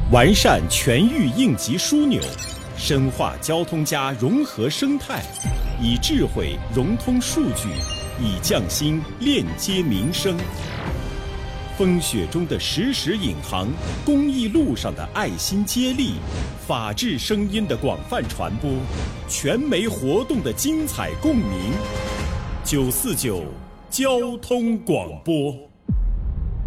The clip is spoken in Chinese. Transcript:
完善全域应急枢纽，深化交通加融合生态，以智慧融通数据，以匠心链接民生。风雪中的时时引航，公益路上的爱心接力，法治声音的广泛传播，全媒活动的精彩共鸣。949交通广播。